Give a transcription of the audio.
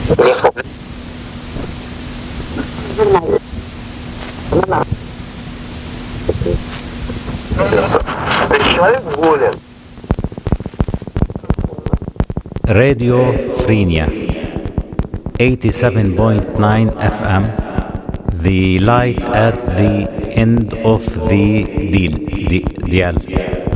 Radio Frenia 87.9 FM, the light at the end of the dial.